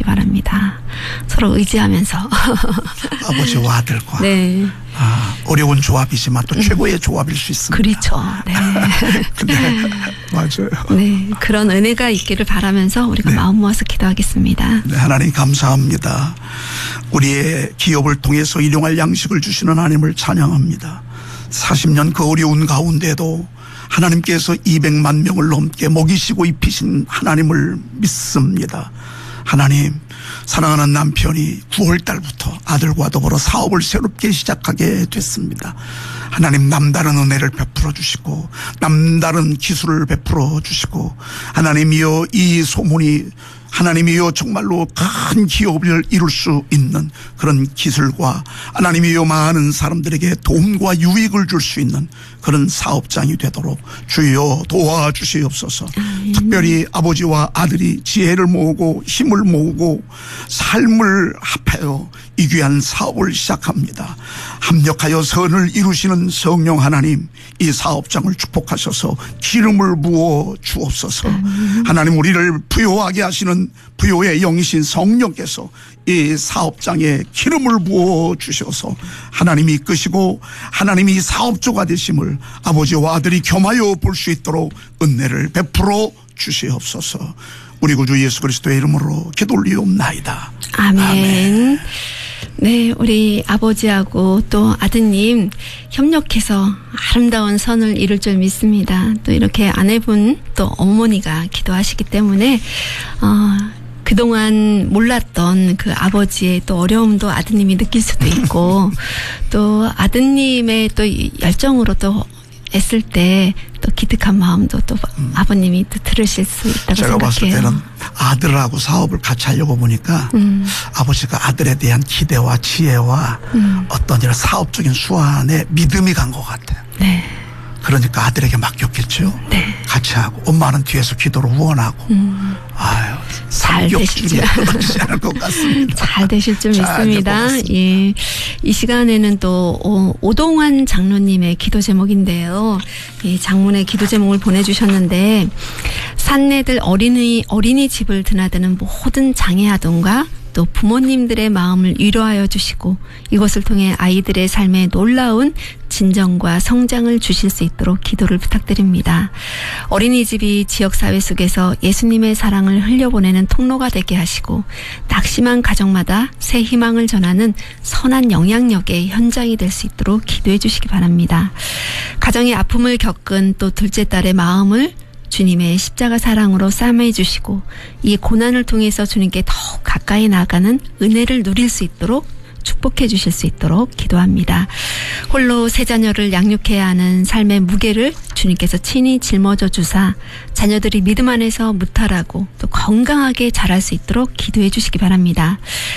주시기 바랍니다. 서로 의지하면서. 아버지와 아들과. 네. 어려운 조합이지만 또 최고의 조합일 수 있습니다. 그렇죠. 네. 네. 맞아요. 네. 그런 은혜가 있기를 바라면서 우리가 네. 마음 모아서 기도하겠습니다. 네, 하나님 감사합니다. 우리의 기업을 통해서 일용할 양식을 주시는 하나님을 찬양합니다. 40년 그 어려운 가운데도 하나님께서 200만 명을 넘게 먹이시고 입히신 하나님을 믿습니다. 하나님, 사랑하는 남편이 9월 달부터 아들과 더불어 사업을 새롭게 시작하게 됐습니다. 하나님, 남다른 은혜를 베풀어 주시고 남다른 기술을 베풀어 주시고 하나님이여, 이 소문이 하나님이여 정말로 큰 기업을 이룰 수 있는 그런 기술과 하나님이여 많은 사람들에게 도움과 유익을 줄 수 있는 그런 사업장이 되도록 주여 도와주시옵소서. 특별히 아버지와 아들이 지혜를 모으고 힘을 모으고 삶을 합하여 이 귀한 사업을 시작합니다. 합력하여 선을 이루시는 성령 하나님, 이 사업장을 축복하셔서 기름을 부어 주옵소서. 하나님, 우리를 부요하게 하시는 부요의 영이신 성령께서 이 사업장에 기름을 부어 주셔서 하나님이 이끄시고 하나님이 사업주가 되심을 아버지와 아들이 겸하여 볼 수 있도록 은혜를 베풀어 주시옵소서. 우리 구주 예수 그리스도의 이름으로 기도 올리옵나이다. 아멘. 아멘. 네, 우리 아버지하고 또 아드님 협력해서 아름다운 선을 이룰 줄 믿습니다. 또 이렇게 아내분 또 어머니가 기도하시기 때문에 그동안 몰랐던 그 아버지의 또 어려움도 아드님이 느낄 수도 있고 또 아드님의 또 열정으로 또 애쓸 때 또 기특한 마음도 또 아버님이 또 들으실 수 있다고 제가 생각해요. 봤을 때는 아들하고 사업을 같이 하려고 보니까 아버지가 아들에 대한 기대와 지혜와 어떤 이런 사업적인 수완에 믿음이 간 것 같아요. 네. 그러니까 아들에게 맡겼겠죠. 네. 같이 하고 엄마는 뒤에서 기도로 후원하고. 아유, 잘 되시죠. 않을 것 같습니다. 잘 되실 줄 믿습니다. 예, 이 시간에는 또 오동환 장로님의 기도 제목인데요. 예, 장문의 기도 제목을 보내주셨는데, 산내들 어린이집을 드나드는 모든 장애아동과 또 부모님들의 마음을 위로하여 주시고 이것을 통해 아이들의 삶에 놀라운 진정과 성장을 주실 수 있도록 기도를 부탁드립니다. 어린이집이 지역사회 속에서 예수님의 사랑을 흘려보내는 통로가 되게 하시고 낙심한 가정마다 새 희망을 전하는 선한 영향력의 현장이 될 수 있도록 기도해 주시기 바랍니다. 가정의 아픔을 겪은 또 둘째 딸의 마음을 주님의 십자가 사랑으로 싸매해 주시고 이 고난을 통해서 주님께 더욱 가까이 나아가는 은혜를 누릴 수 있도록 축복해 주실 수 있도록 기도합니다. 홀로 세 자녀를 양육해야 하는 삶의 무게를 주님께서 친히 짊어져 주사 자녀들이 믿음 안에서 무탈하고 또 건강하게 자랄 수 있도록 기도해 주시기 바랍니다.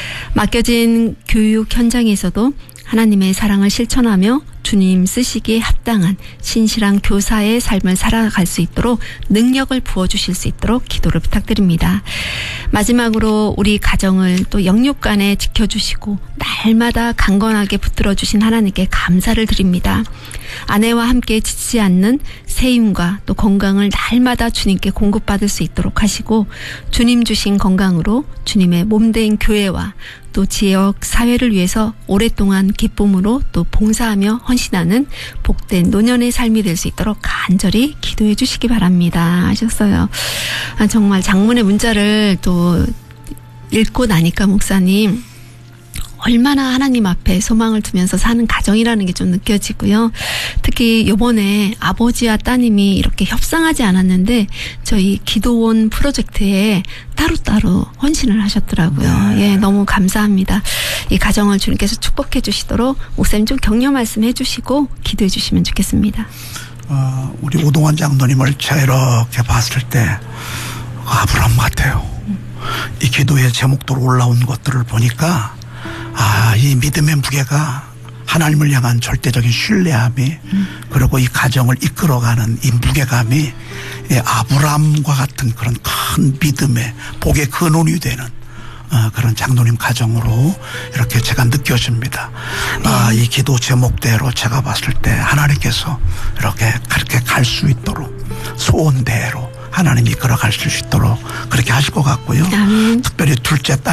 맡겨진 교육 현장에서도 하나님의 사랑을 실천하며 주님 쓰시기에 합당한 신실한 교사의 삶을 살아갈 수 있도록 능력을 부어주실 수 있도록 기도를 부탁드립니다. 마지막으로 우리 가정을 또 영육간에 지켜주시고 날마다 강건하게 붙들어주신 하나님께 감사를 드립니다. 아내와 함께 지치지 않는 새 힘과 또 건강을 날마다 주님께 공급받을 수 있도록 하시고 주님 주신 건강으로 주님의 몸된 교회와 또 지역 사회를 위해서 오랫동안 기쁨으로 또 봉사하며 헌신하는 복된 노년의 삶이 될 수 있도록 간절히 기도해 주시기 바랍니다 하셨어요. 정말 장문의 문자를 또 읽고 나니까 목사님 얼마나 하나님 앞에 소망을 두면서 사는 가정이라는 게 좀 느껴지고요. 특히 이번에 아버지와 따님이 이렇게 협상하지 않았는데 저희 기도원 프로젝트에 따로따로 헌신을 하셨더라고요. 예, 너무 감사합니다. 이 가정을 주님께서 축복해 주시도록 목사님 좀 격려 말씀해 주시고 기도해 주시면 좋겠습니다. 우리 오동환 장로님을 제가 이렇게 봤을 때 아브라함 같아요. 이 기도의 제목도로 올라온 것들을 보니까 이 믿음의 무게가 하나님을 향한 절대적인 신뢰함이 그리고 이 가정을 이끌어가는 이 무게감이 아브라함과 같은 그런 큰 믿음의 복의 근원이 되는 그런 장로님 가정으로 이렇게 제가 느껴집니다. 이 기도 제목대로 제가 봤을 때 하나님께서 이렇게 그렇게 갈 수 있도록 소원대로 하나님이 이끌어 가실 수 있도록 그렇게 하실 것 같고요. 아멘. 특별히 둘째 딸